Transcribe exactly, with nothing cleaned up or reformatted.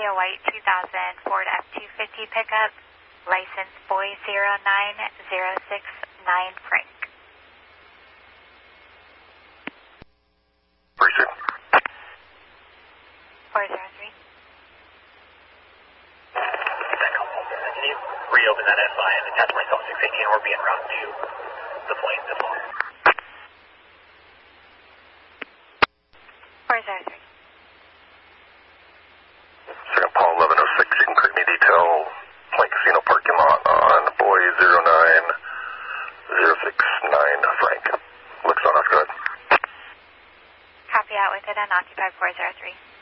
a white two thousand Ford F two fifty pickup, license boy zero nine zero six nine Frank. Pursuit. four zero three. Can you reopen that S I and attach myself six eighteen or be en route to the plane this long? four zero three. Second Paul eleven oh six, you can correct me detail, Plane Casino parking lot on boy zero nine zero six nine Frank. Looks on us, go ahead. Copy out with it and occupy four zero three.